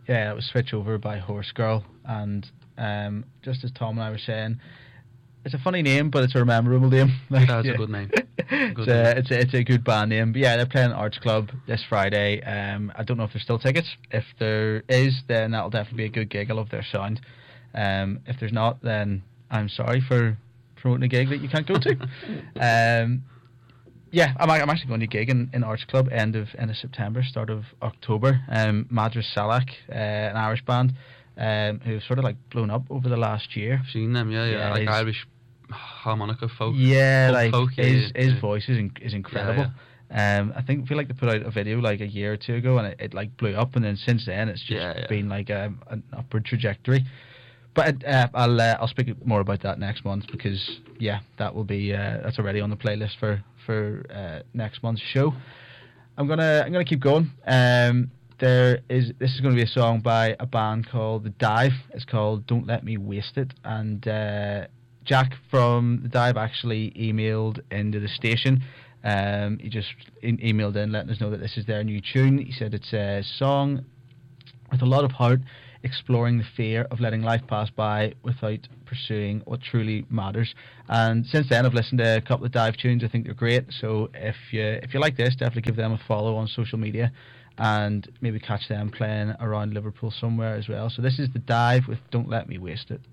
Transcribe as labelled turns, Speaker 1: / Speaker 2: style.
Speaker 1: Yeah, it was Switch Over by Horse Girl, and just as Tom and I were saying, it's a funny name, but it's a memorable name. Like,
Speaker 2: That's a
Speaker 1: yeah.
Speaker 2: good name.
Speaker 1: It's a good band name. But yeah, they're playing Arts Club this Friday. I don't know if there's still tickets. If there is, then that'll definitely be a good gig. I love their sound. If there's not, then I'm sorry for promoting a gig that you can't go to. Yeah, I'm actually going to a gig in Arts Club end of September, start of October. Madras Salak, an Irish band, who've sort of like blown up over the last year.
Speaker 2: I've seen them, yeah. Like Irish harmonica folk.
Speaker 1: Yeah, like
Speaker 2: folk,
Speaker 1: his voice is incredible.
Speaker 2: Yeah.
Speaker 1: I feel like they put out a video like a year or two ago, and it like blew up, and then since then it's just been like an upward trajectory. But I'll speak more about that next month, because that will be that's already on the playlist for next month's show. I'm gonna keep going. This is going to be a song by a band called The Dive. It's called Don't Let Me Waste It, and Jack from The Dive actually emailed into the station. He just emailed in letting us know that this is their new tune. He said it's a song with a lot of heart, exploring the fear of letting life pass by without pursuing what truly matters. And since then, I've listened to a couple of Dive tunes. I think they're great. So if you like this, definitely give them a follow on social media, and maybe catch them playing around Liverpool somewhere as well. So this is The Dive with Don't Let Me Waste It.